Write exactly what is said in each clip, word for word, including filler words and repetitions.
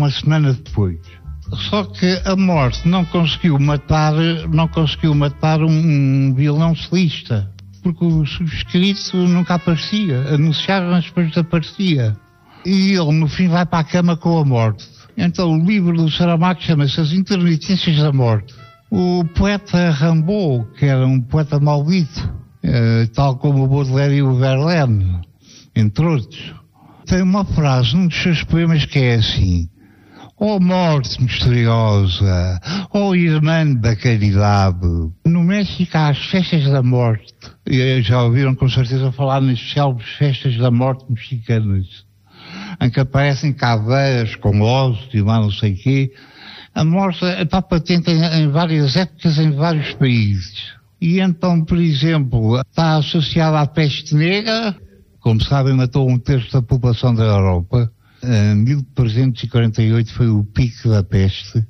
uma semana depois. Só que a morte não conseguiu matar, não conseguiu matar um, um violão solista, porque o subscrito nunca aparecia, anunciava, mas depois desaparecia. E ele no fim vai para a cama com a morte. Então o livro do Saramago chama-se As Intermitências da Morte. O poeta Rimbaud, que era um poeta maldito, eh, tal como o Baudelaire e o Verlaine, entre outros, tem uma frase num dos seus poemas que é assim: ó morte misteriosa, ó irmã da caridade. No México há as festas da morte. E já ouviram com certeza falar nas célebres festas da morte mexicanas, em que aparecem caveiras com ossos e lá não sei o quê. A morte está patente em, em várias épocas, em vários países. E então, por exemplo, está associada à peste negra. Como sabem, matou um terço da população da Europa. Em mil trezentos e quarenta e oito foi o pico da peste.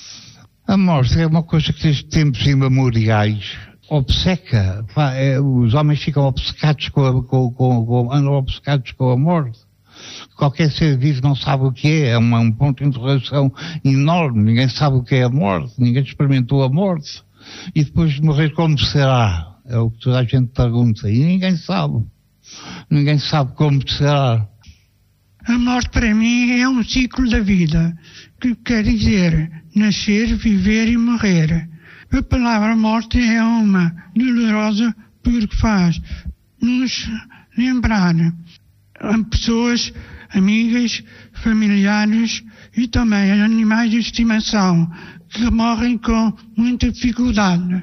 A morte é uma coisa que desde tempos imemoriais obceca. Os homens ficam obcecados com a, com, com, com, andam obcecados com a morte. Qualquer ser vivo não sabe o que é, é uma, um ponto de interrogação enorme. Ninguém sabe o que é a morte, ninguém experimentou a morte. E depois de morrer, como será? É o que toda a gente pergunta. E ninguém sabe. Ninguém sabe como será. A morte para mim é um ciclo da vida, que quer dizer nascer, viver e morrer. A palavra morte é uma dolorosa porque faz nos lembrar a pessoas, amigas, familiares e também animais de estimação que morrem com muita dificuldade.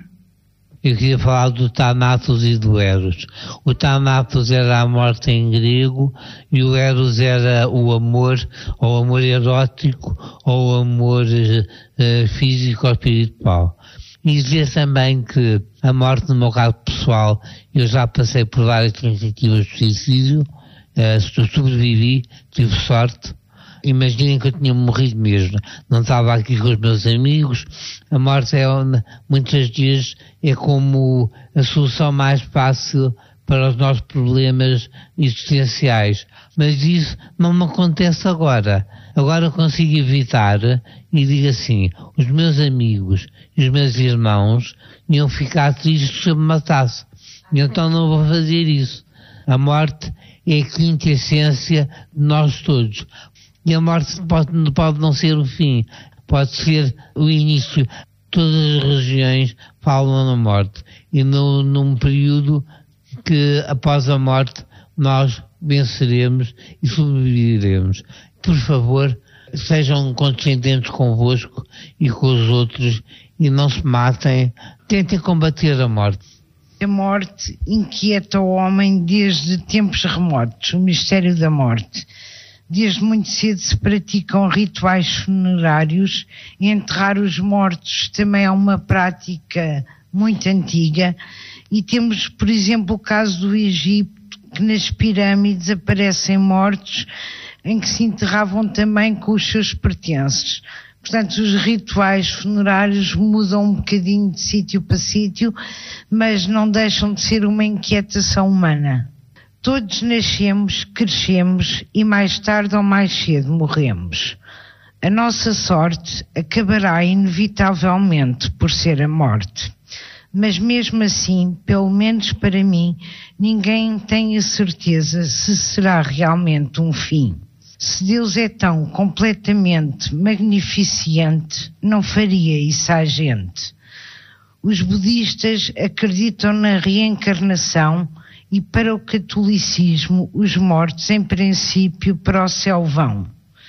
Eu queria falar do Thanatos e do Eros. O Thanatos era a morte em grego e o Eros era o amor, ou o amor erótico, ou o amor uh, físico ou espiritual. E dizer também que a morte, no meu caso pessoal, eu já passei por várias tentativas de suicídio, uh, sobrevivi, tive sorte. Imaginem que eu tinha morrido mesmo, não estava aqui com os meus amigos. A morte é, muitas vezes, é como a solução mais fácil para os nossos problemas existenciais. Mas isso não me acontece agora. Agora eu consigo evitar e digo assim: os meus amigos e os meus irmãos iam ficar tristes se eu me matasse. E então não vou fazer isso. A morte é a quintessência de nós todos. E a morte pode, pode não ser o fim, pode ser o início. Todas as religiões falam na morte e no, num período que após a morte nós venceremos e sobreviveremos. Por favor, sejam condescendentes convosco e com os outros e não se matem, tentem combater a morte. A morte inquieta o homem desde tempos remotos, o mistério da morte. Desde muito cedo se praticam rituais funerários e enterrar os mortos também é uma prática muito antiga. E temos, por exemplo, o caso do Egito, que nas pirâmides aparecem mortos em que se enterravam também com os seus pertences. Portanto, os rituais funerários mudam um bocadinho de sítio para sítio, mas não deixam de ser uma inquietação humana. Todos nascemos, crescemos e mais tarde ou mais cedo morremos. A nossa sorte acabará inevitavelmente por ser a morte. Mas mesmo assim, pelo menos para mim, ninguém tem a certeza se será realmente um fim. Se Deus é tão completamente magnificente, não faria isso à gente. Os budistas acreditam na reencarnação e para o catolicismo os mortos em princípio para o céu vão.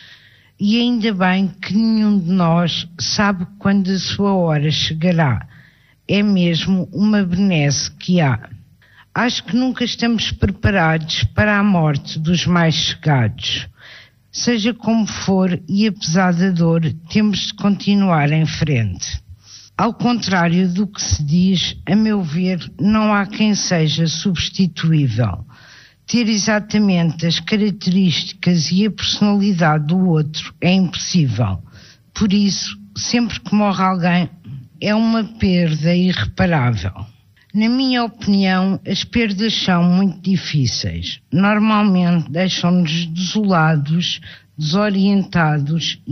E ainda bem que nenhum de nós sabe quando a sua hora chegará. É mesmo uma benesse que há. Acho que nunca estamos preparados para a morte dos mais chegados. Seja como for e apesar da dor, temos de continuar em frente. Ao contrário do que se diz, a meu ver, não há quem seja substituível. Ter exatamente as características e a personalidade do outro é impossível. Por isso, sempre que morre alguém, é uma perda irreparável. Na minha opinião, as perdas são muito difíceis. Normalmente deixam-nos desolados, desorientados